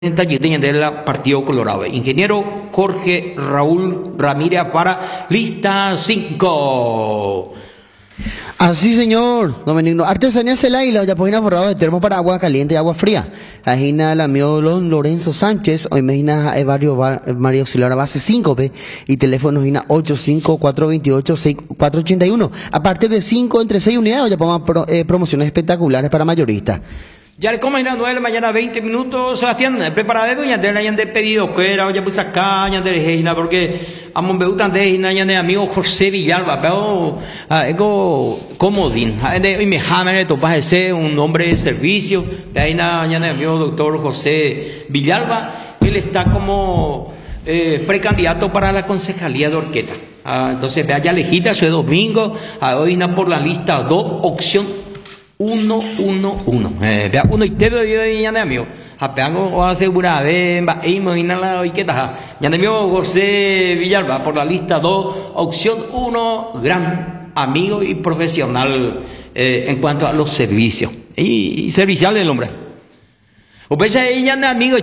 del Partido Colorado. Ingeniero Jorge Raúl Ramírez para lista 5. Así, señor, don Benigno. Artesanía Celaila, ya pagina forrado de termo para agua caliente y agua fría. Agina el amigo Don Lorenzo Sánchez, o imagina María Auxiliar base 5P y teléfono gina 85-428-6481. A partir de 5 entre 6 unidades, ya ponemos promociones espectaculares para mayoristas. Ya le como a las 9 de la mañana, 20 minutos, Sebastián, preparado, ya te la hayan de pedido, que era, ya pues acá, ya te dejé, porque a Monbeu tan de ya de amigo José Villalba, pero, ego, comodín, y me jamé, topas ese, un hombre de servicio, de ahí ya de amigo doctor José Villalba, él está como, precandidato para la concejalía de Orqueta. Entonces, vea, ya lejita, soy domingo, hoy por la lista 2, opción 1. Vea, uno y te veo ya de amigo. Apeango asegura, va, imagina la Orqueta. Ya de amigo José Villalba por la lista 2, opción 1, gran amigo y profesional en cuanto a los servicios. Y servicial del hombre. O pues ya de amigo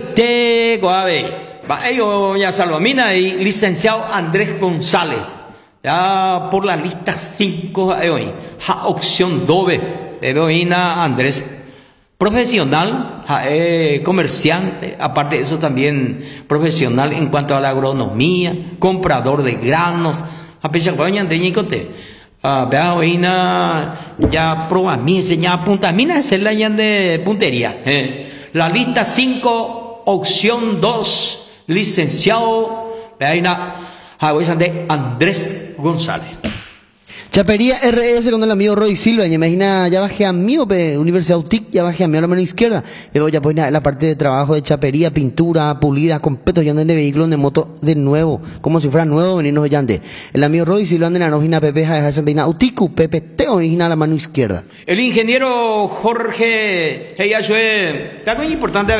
ellos ya Salomina y licenciado Andrés González. Ya por la lista 5 hoy. Opción 2. Heroína Andrés, profesional, comerciante, aparte de eso también profesional en cuanto a la agronomía, comprador de granos, a pesar de vea hoina ya proba mi enseña punta mina es la de puntería. La lista 5, opción 2, licenciado de Andrés González. Chapería RS con el amigo Roy Silva, y imagina, ya bajé a mí, Universidad UTIC, ya bajé a mí a la mano izquierda, luego ya pues la parte de trabajo de chapería, pintura, pulida, completo, ya de vehículos de moto de nuevo, como si fuera nuevo, venirnos ya ande. El amigo Roy Silva ande la nógina PP, de UTICU, PPT, origina a la mano izquierda. El ingeniero Jorge, está muy importante,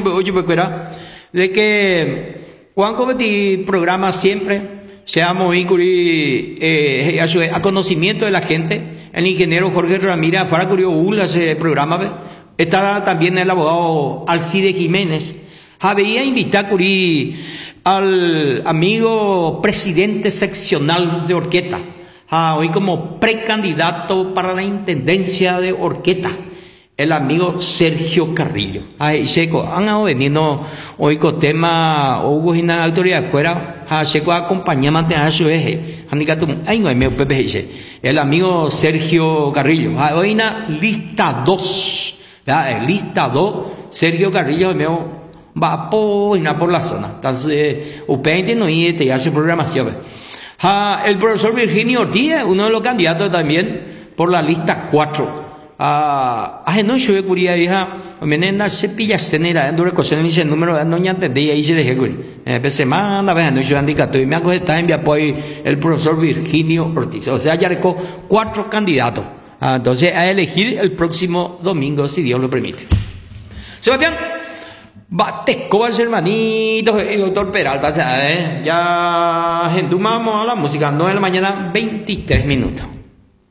de que Juan Cometi programa siempre, seamos a conocimiento de la gente. El ingeniero Jorge Ramírez Fara Curió ese programa. Está también el abogado Alcide Jiménez. Había invitado al amigo presidente seccional de Orqueta, hoy como precandidato para la intendencia de Orqueta, el amigo Sergio Carrillo. Checo, han venido hoy con tema, hubo una autoridad fuera. Checo acompañamiento a su eje. El amigo Sergio Carrillo. Hoy una lista 2. Lista 2. Sergio Carrillo va por la zona. Entonces, usted no te hace programación. El profesor Virginio Ortiz, uno de los candidatos también, por la lista 4. No yo curia hija menena se pilla cenera dentro de cocina dice el número no ya entendí ahí se dejé semana vez no yo indicato y me hago está envía pues el profesor Virginio Ortiz, o sea ya recó 4 candidatos. Entonces a elegir el próximo domingo si Dios lo permite. Sebastián, bate con hermanito el doctor Peralta, ya gente vamos a la música 9 de la mañana 23 minutos.